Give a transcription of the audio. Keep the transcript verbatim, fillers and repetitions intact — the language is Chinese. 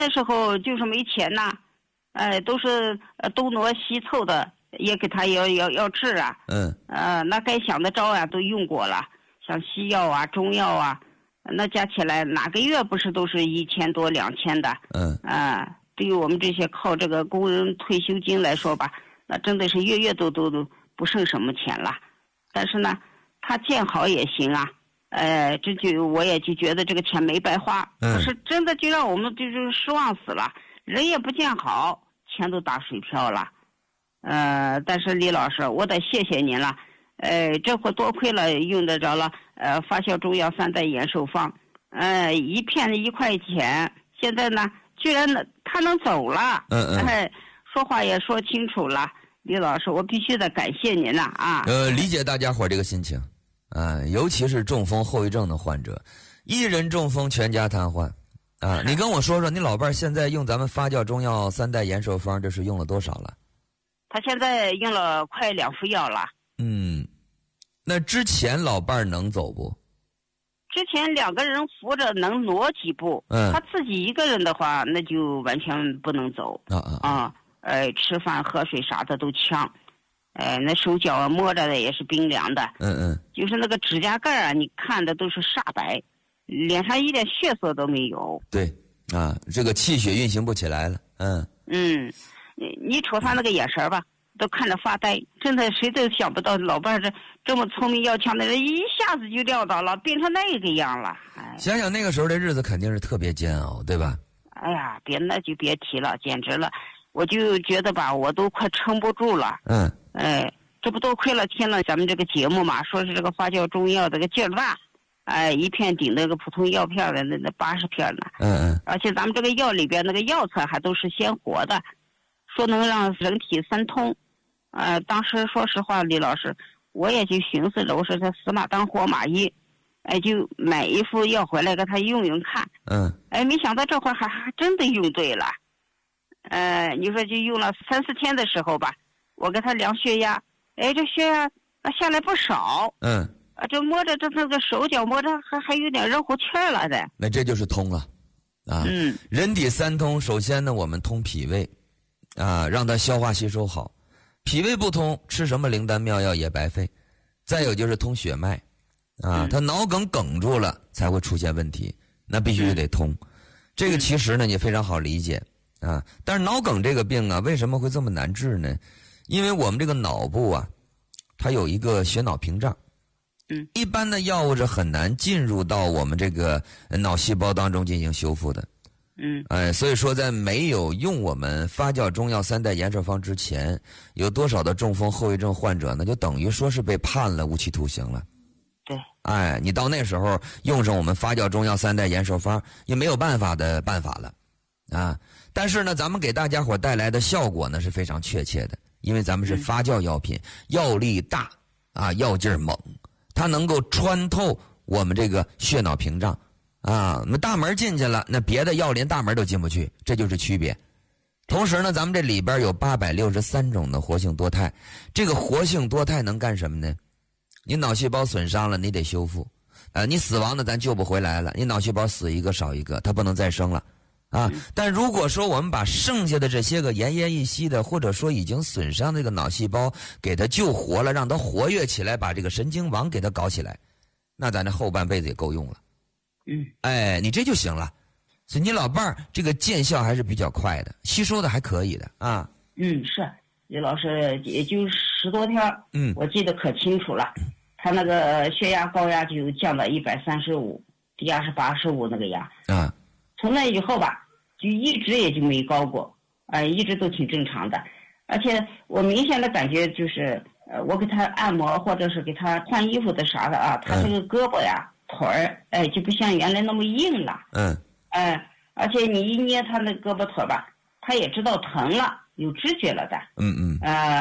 那时候就是没钱呐，哎、呃，都是呃东挪西凑的，也给他要要要治啊。 嗯。 呃，那该想的招呀、啊、都用过了，像西药啊、中药啊，那加起来哪个月不是都是一千多、两千的？ 嗯。 啊、呃，对于我们这些靠这个工人退休金来说吧，那真的是月月都都都不剩什么钱了。但是呢，他见好也行啊。呃，这就我也就觉得这个钱没白花， 嗯， 可是真的就让我们就是失望死了，人也不见好，钱都打水漂了。呃，但是李老师，我得谢谢您了，呃，这回多亏了用得着了，呃，发酵中药三代延寿方，呃，一片一块钱，现在呢，居然能他能走了， 嗯嗯， 哎，说话也说清楚了，李老师，我必须得感谢您了啊。 呃，理解大家伙这个心情。啊，尤其是中风后遗症的患者，一人中风全家瘫痪，啊，你跟我说说，你老伴儿现在用咱们发酵中药三代延寿方，这是用了多少了？ 他现在用了快两副药了。 嗯，那之前老伴儿能走不？ 之前两个人扶着能挪几步， 嗯， 他自己一个人的话，那就完全不能走啊啊啊，呃，吃饭喝水啥的都呛。呃，那手脚啊摸着的也是冰凉的， 嗯嗯， 就是那个指甲盖啊，你看的都是煞白，脸上一点血色都没有。 对，啊，这个气血运行不起来了，嗯嗯，你你瞅他那个眼神吧，都看着发呆，真的谁都想不到老伴儿这这么聪明要强的人，一下子就撂倒了，变成那个样了。哎， 想想那个时候的日子肯定是特别煎熬，对吧？ 哎呀，别那就别提了，简直了，我就觉得吧，我都快撑不住了。 嗯。 哎，这不多亏了听了咱们这个节目嘛，说是这个发酵中药这个劲儿大，哎，一片顶那个普通药片的那那八十片呢。 嗯嗯。 而且咱们这个药里边那个药材还都是鲜活的，说能让人体三通。呃，当时说实话，李老师，我也就寻思着，我说这死马当活马医，哎，就买一副药回来给他用用看。 嗯。 哎，没想到这会还还真的用对了。呃，你说就用了三四天的时候吧。我给他量血压，哎，这血压下来不少。 嗯， 啊，这摸着这这个手脚摸着还还有点热乎气儿了的。 那这就是通了，啊， 嗯， 人体三通，首先呢，我们通脾胃，啊，让它消化吸收好，脾胃不通，吃什么灵丹妙药也白费。再有就是通血脉，啊，他脑梗梗住了才会出现问题，那必须得通。这个其实呢也非常好理解啊，但是脑梗这个病啊，为什么会这么难治呢？因为我们这个脑部啊，它有一个血脑屏障， 嗯， 一般的药物是很难进入到我们这个脑细胞当中进行修复的， 嗯， 哎，所以说在没有用我们发酵中药三代延寿方之前，有多少的中风后遗症患者呢？就等于说是被判了无期徒刑了。 对， 哎，你到那时候用上我们发酵中药三代延寿方，也没有办法的办法了，啊，但是呢，咱们给大家伙带来的效果呢是非常确切的。因为咱们是发酵药品，药力大啊，药劲儿猛，它能够穿透我们这个血脑屏障啊，那大门进去了，那别的药连大门都进不去，这就是区别。同时呢，咱们这里边有八百六十三种的活性多肽，这个活性多肽能干什么呢？你脑细胞损伤了，你得修复，呃，你死亡的咱救不回来了，你脑细胞死一个少一个，它不能再生了。啊，但如果说我们把剩下的这些个奄奄一息的，或者说已经损伤这个脑细胞给它救活了，让它活跃起来，把这个神经网给它搞起来，那咱这后半辈子也够用了。 嗯， 哎，你这就行了。所以你老伴儿这个见效还是比较快的，吸收的还可以的啊。 嗯，是李老师也就十多天， 嗯， 我记得可清楚了。他那个血压高压就降到一百三十五，低压是八十五那个压啊。 从那以后吧，就一直也就没高过，啊、呃，一直都挺正常的。而且我明显的感觉就是，呃，我给他按摩或者是给他换衣服的啥的啊，他这个胳膊呀、嗯、腿儿，哎，就不像原来那么硬了。 嗯。 哎、呃，而且你一捏他那胳膊腿吧，他也知道疼了，有知觉了的。 嗯嗯。 呃。